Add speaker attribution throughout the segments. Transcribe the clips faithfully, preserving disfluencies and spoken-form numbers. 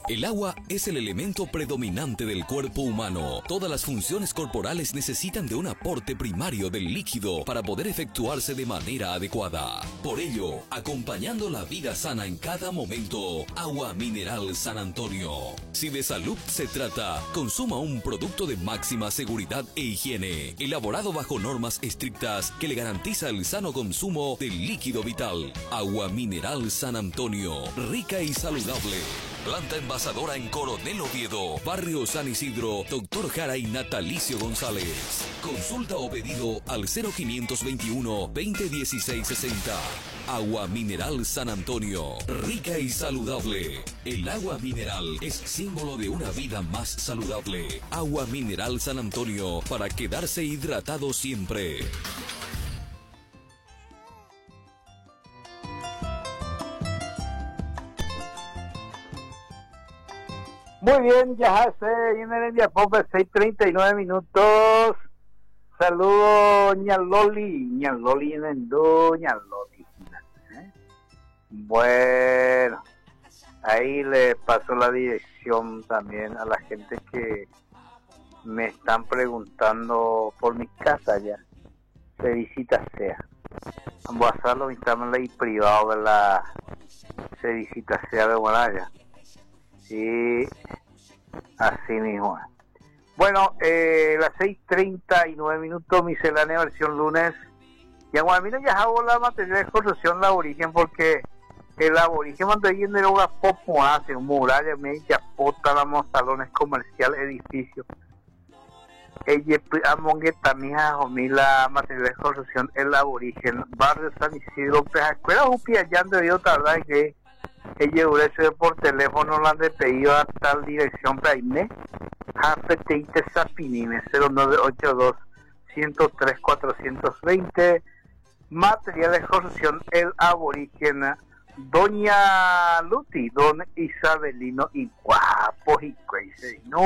Speaker 1: El agua es el elemento predominante del cuerpo humano. Todas las funciones corporales necesitan de un aporte primario del líquido para poder efectuarse de manera adecuada. Por ello, acompañando la vida sana en cada momento, Agua Mineral San Antonio. Si de salud se trata, consuma un producto de máxima seguridad e higiene, elaborado bajo normas estrictas que le garantiza el sano consumo del líquido vital. Agua Mineral San Antonio, rica y saludable. Planta envasadora en Coronel Oviedo, Barrio San Isidro, Doctor Jara y Natalicio González. Consulta o pedido al cero quinientos veintiuno, veinte dieciséis sesenta. Agua Mineral San Antonio, rica y saludable. El agua mineral es símbolo de una vida más saludable. Agua Mineral San Antonio, para quedarse hidratado siempre.
Speaker 2: Muy bien, ya se viene el Yapope, seis treinta y nueve minutos. Saludos, ña Loli, ña Loli en el do, ña Loli. ¿Eh? Bueno, ahí le paso la dirección también a la gente que me están preguntando por mi casa ya. Se visita sea. Vamos a hacerlo en ley privado de la se visita sea de Guaraya. Sí, así mismo. Bueno, eh, las seis treinta y nueve minutos, miscelánea versión lunes. Y a mí no ya hago la materia de construcción la origen porque el aborigen cuando hay en el hogar poco hace un muralla media pota los salones comerciales, edificios. Ella amongue también a la materia de construcción el aborigen barrio San Isidro, pues escuela upia ya de yo tardar que ella hubiese por teléfono la han de pedido a tal dirección para irme a Peteite Sapinime cero nueve ocho dos, ciento tres, cuatrocientos veinte. Material de construcción el aborigen Doña Luti, Don Isabelino y guapo y crazy. No,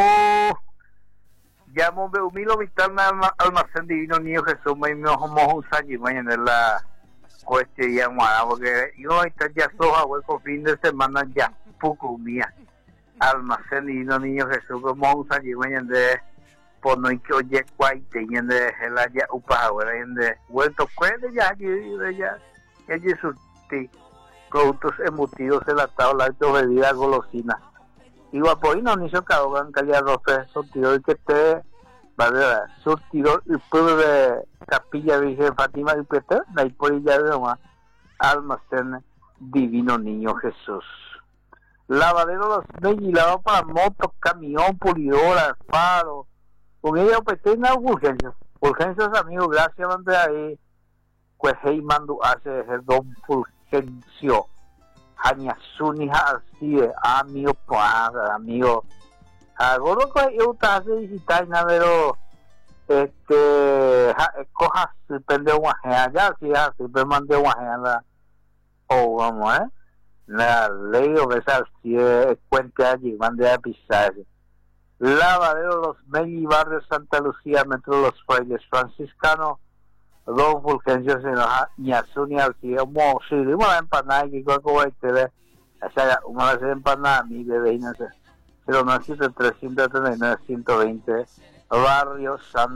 Speaker 2: llamo me humilo vital almacén divino niño Jesús me me homo usallí mañana en la coche ya muara porque yo está ya soja hueco fin de semana ya poco mía almacén divino niño Jesús como usallí mañana de por no hay que oye cuay tenían de la ya upa ahora en de vuelto cuente ya de ya ya surti productos embutidos enlatados lácteos bebidas golosinas igual por ahí no ni se cagan que ya rofe surtidor que te vale surtidor y pueblo de Capilla Virgen Fátima y Peter de ahí por ahí ya de más almacén divino niño Jesús. Lavadero los lavado para motos, camión, pulidora, faro. Con ella pues tiene urgencias. Urgencias amigos, gracias mande ahí. Pues hey mando hace el don Fulgencio. Hañazuni así amigo para amigo. Agora que yo te hace visitar pero este cojas depende de una ya si hace me mande una o vamos eh la ley o esa si cuente allí mande a pisar. Lavadero Los Melli, Barrio Santa Lucía, Metro Los Frailes Franciscano, Don Fulgencio Senoja, Ñazuni Alcía, Mo, si dimos la empanada y que algo va a tener, esa una vez empanada, mi bebé, no sé, cero nueve siete, trescientos treinta y nueve, ciento veinte, Barrio Santa